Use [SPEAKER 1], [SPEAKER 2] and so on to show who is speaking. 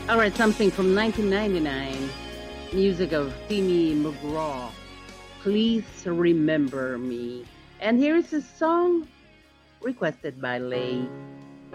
[SPEAKER 1] All right, something from 1999, music of Timmy McGraw. Please remember me. And here is a song requested by Lay.